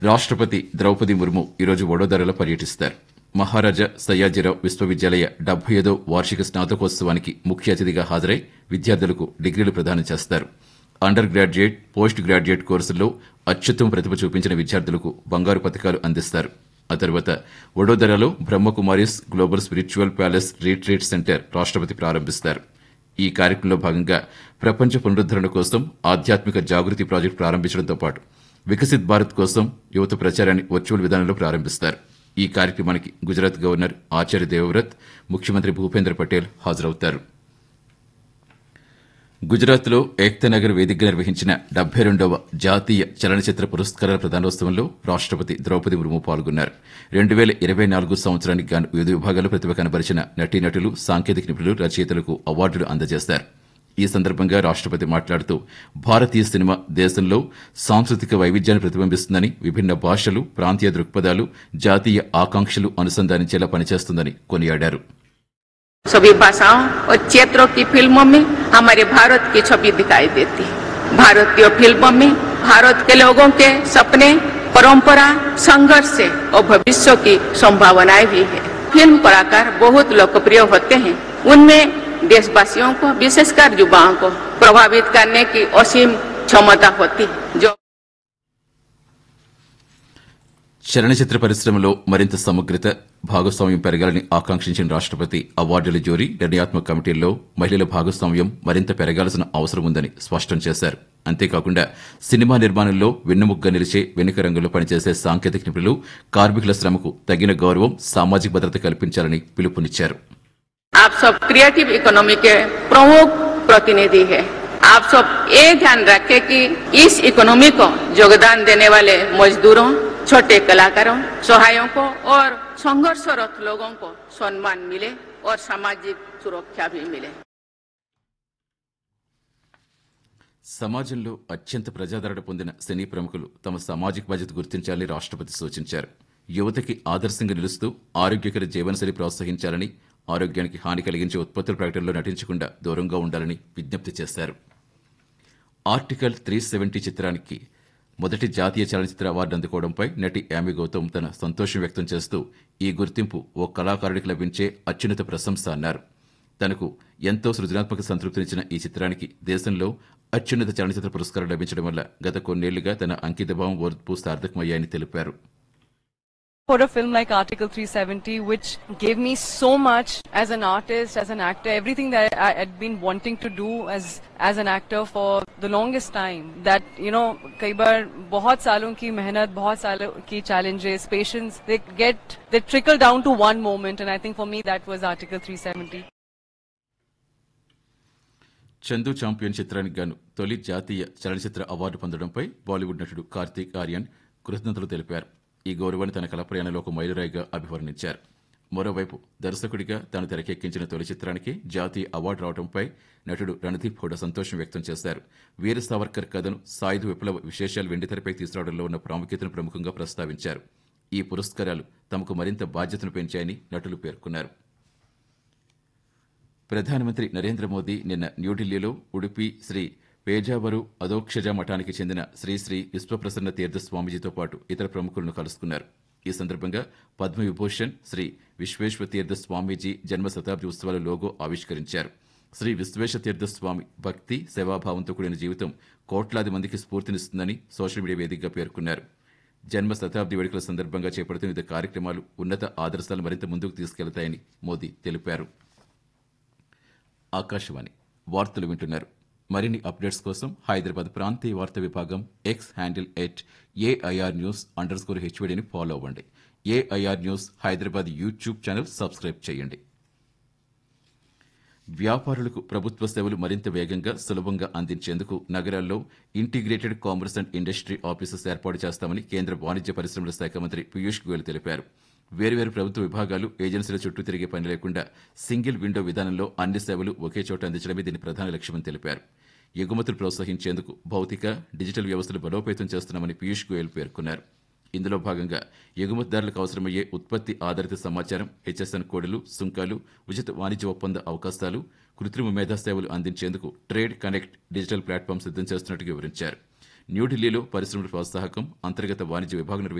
రాష్ట్రపతి ద్రౌపది ముర్ము ఈరోజు వడోదరలో పర్యటిస్తారు. మహారాజా సయ్యాజీరావు విశ్వవిద్యాలయ 75వ వార్షిక స్నాతకోత్సవానికి ముఖ్య అతిథిగా హాజరై విద్యార్థులకు డిగ్రీలు ప్రదానం చేస్తారు. అండర్ గ్రాడ్యుయేట్, పోస్ట్ గ్రాడ్యుయేట్ కోర్సుల్లో అత్యుత్తమ ప్రతిభ చూపించిన విద్యార్థులకు బంగారు పతకాలు అందిస్తారు. ఆ తర్వాత వడోదరలో Brahma Kumaris global spiritual palace retreat centre రాష్ట్రపతి ప్రారంభిస్తారు. ఈ కార్యక్రమంలో భాగంగా ప్రపంచ పునరుద్దరణ కోసం ఆధ్యాత్మిక జాగృతి ప్రాజెక్టు ప్రారంభించడంతో పాటు వికసిత్ భారత్ కోసం యువత ప్రచారాన్ని వర్చువల్ విధానంలో ప్రారంభిస్తారు. ఈ కార్యక్రమానికి గుజరాత్ గవర్నర్ ఆచార్య దేవవ్రత్, ముఖ్యమంత్రి భూపేంద్ర పటేల్ హాజరవుతారు. గుజరాత్లో ఏక్తానగర్ వేదికగా నిర్వహించిన 72వ జాతీయ చలనచిత్ర పురస్కారాల ప్రదానోత్సవంలో రాష్ట్రపతి ద్రౌపది ముర్ము పాల్గొన్నారు. 2024 సంవత్సరానికి గాను వివిధ విభాగాల్లో ప్రతిభ కనబరిచిన నటీనటులు, సాంకేతిక నిపుణులు, రచయితలకు అవార్డులు అందజేస్తారు. ఈ సందర్భంగా రాష్ట్రపతి మాట్లాడుతూ భారతీయ సినిమా దేశంలో సాంస్కృతిక వైవిధ్యాన్ని ప్రతిబింబిస్తుందని, విభిన్న భాషలు, ప్రాంతీయ దృక్పథాలు, జాతీయ ఆకాంక్షలు అనుసంధానించేలా పనిచేస్తుందని కొనియాడారు. सभी भाषाओं और क्षेत्रों की फिल्मों में हमारे भारत की छवि दिखाई देती है. भारतीय फिल्मों में भारत के लोगों के सपने, परंपरा, संघर्ष और भविष्य की संभावनाएं भी है. फिल्म कलाकार बहुत लोकप्रिय होते हैं. उनमें देशवासियों को, विशेषकर युवाओं को प्रभावित करने की असीम क्षमता होती है. जो చలనచిత్ర పరిశ్రమలో మరింత సమగ్రత, భాగస్వామ్యం పెరగాలని ఆకాంక్షించిన రాష్ట్రపతి అవార్డుల జ్యూరీ నిర్ణయాత్మక కమిటీల్లో మహిళల భాగస్వామ్యం మరింత పెరగాల్సిన అవసరం ఉందని స్పష్టం చేశారు. అంతేకాకుండా సినిమా నిర్మాణంలో వెన్నెముకగా నిలిచే వెనుక రంగంలో పనిచేసే సాంకేతిక నిపుణులు, కార్మికుల శ్రమకు తగిన గౌరవం, సామాజిక భద్రత కల్పించాలని పిలుపునిచ్చారు. आप सब क्रिएटिव इकोनॉमी के प्रमुख प्रतिनिधि है. आप सब ये ध्यान रखें कि इस इकोनॉमी को योगदान देने वाले मजदूरों, छोटे कलाकारों, सहायकों और संघर्षरत लोगों को सम्मान मिले और सामाजिक सुरक्षा भी मिले. సమాజంలో అత్యంత ప్రజాదరణ పొందిన సినీ ప్రముఖులు తమ సామాజిక బాధ్యత గుర్తించాలని రాష్ట్రపతి సూచించారు. యువతకి ఆదర్శంగా నిలుస్తూ ఆరోగ్యకర జీవనశైలి ప్రోత్సహించాలని, ఆరోగ్యానికి హాని కలిగించే ఉత్పత్తుల ప్రకటనలో నటించకుండా దూరంగా ఉండాలని విజ్ఞప్తి చేశారు. ఆర్టికల్ 370 చిత్రానికి మొదటి జాతీయ చలనచిత్ర అవార్డు అందుకోవడంపై నటి యామి గౌతమ్ తన సంతోషం వ్యక్తం చేస్తూ ఈ గుర్తింపు ఓ కళాకారుడికి లభించే అత్యున్నత ప్రశంస అన్నారు. తనకు ఎంతో సృజనాత్మక సంతృప్తినిచ్చిన ఈ చిత్రానికి దేశంలో అత్యున్నత చలనచిత్ర పురస్కారం లభించడం వల్ల గత కొన్నేళ్లుగా తన అంకితభావం, ఓర్పు సార్థకమయ్యాయని తెలిపారు. For a film like Article 370, which gave me so much as an artist, as an actor, everything that I had been wanting to do as an actor for the longest time. That, you know, कई बार बहुत सालों की मेहनत, बहुत सालों की challenges, patience, they trickle down to one moment, and I think for me that was Article 370. Chandu champion చిత్రానికి గాను తొలి జాతీయ చలనచిత్ర అవార్డు పొందడంపై బాలీవుడ్ నటుడు కార్తీక్ ఆర్యన్ కృతజ్ఞతలు తెలిపారు. ఈ గౌరవాన్ని తన కళ ప్రయాణంలో ఒక మైలురాయిగా అభివర్ణించారు. మరోవైపు దర్శకుడిగా తాను తెరకెక్కించిన తొలి చిత్రానికి జాతీయ అవార్డు రావడంపై నటుడు రణదీప్ హూడా సంతోషం వ్యక్తం చేశారు. వీర సావర్కర్ కథను, సాయుధ విప్లవ విశేషాలు వెండితెరపై తీసుకురావడంలో ఉన్న ప్రాముఖ్యతను ప్రముఖంగా ప్రస్తావించారు. ఈ పురస్కారాలు తమకు మరింత బాధ్యతను పెంచాయని నటులు పేర్కొన్నారు. ప్రధానమంత్రి నరేంద్ర మోదీ నిన్న న్యూఢిల్లీలో ఉడుపి శ్రీ పేజావరు అధోక్షజ మఠానికి చెందిన శ్రీ విశ్వప్రసన్న తీర్థ స్వామీజీతో పాటు ఇతర ప్రముఖులను కలుసుకున్నారు. ఈ సందర్భంగా పద్మవిభూషణ్ శ్రీ విశ్వేశ్వ తీర్థ స్వామీజీ జన్మ శతాబ్ది ఉత్సవాల లోగో ఆవిష్కరించారు. శ్రీ విశ్వేశ తీర్థ స్వామి భక్తి, సేవాభావంతో కూడిన జీవితం కోట్లాది మందికి స్ఫూర్తినిస్తుందని సోషల్ మీడియా వేదికగా పేర్కొన్నారు. జన్మ శతాబ్ది వేడుకల సందర్భంగా చేపడుతున్న వివిధ కార్యక్రమాలు ఉన్నత ఆదర్శాలు మరింత ముందుకు తీసుకెళ్తాయని మోదీ తెలిపారు. ఆకాశవాణి వార్తలు వింటున్నారు. మరిన్ని అప్డేట్స్ కోసం హైదరాబాద్ ప్రాంతీయ వార్తా విభాగం ఎక్స్ హ్యాండిల్ @AIR_News_HVDని ఫాలో అవ్వండి. AIR news Hyderabad YouTube channel subscribe చేయండి. వ్యాపారులకు ప్రభుత్వ సేవలు మరింత వేగంగా, సులభంగా అందించేందుకు నగరాల్లో integrated commerce and industry offices ఏర్పాటు చేస్తామని కేంద్ర వాణిజ్య పరిశ్రమల శాఖ మంత్రి పీయూష్ గోయల్ తెలిపారు. వేర్వేరు ప్రభుత్వ విభాగాలు, ఏజెన్సీల చుట్టూ తిరిగే పని లేకుండా సింగిల్ విండో విధానంలో అన్ని సేవలు ఒకే చోట అందించడమే దీని ప్రధాన లక్ష్యమని తెలిపారు. ఎగుమతులు ప్రోత్సహించేందుకు భౌతిక, డిజిటల్ వ్యవస్థలు బలోపేతం చేస్తున్నామని పీయూష్ గోయల్ పేర్కొన్నారు. ఇందులో భాగంగా ఎగుమతిదారులకు అవసరమయ్యే ఉత్పత్తి ఆధారిత సమాచారం, HSN కోడ్లు, సుంకాలు, ఉచిత వాణిజ్య ఒప్పంద అవకాశాలు, కృత్రిమ మేధా సేవలు అందించేందుకు ట్రేడ్ కనెక్ట్ డిజిటల్ ప్లాట్ఫామ్ సిద్ధం చేస్తున్నట్టు వివరించారు. న్యూఢిల్లీలో పరిశ్రమల ప్రోత్సాహకం అంతర్గత వాణిజ్య విభాగం